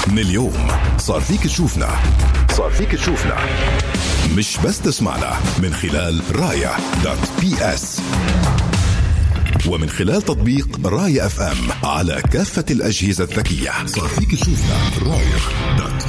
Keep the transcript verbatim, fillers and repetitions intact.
من اليوم صار فيك تشوفنا صار فيك تشوفنا مش بس تسمعنا من خلال رايا دوت بي اس ومن خلال تطبيق رايا اف ام على كافة الأجهزة الذكية. صار فيك تشوفنا رايا دوت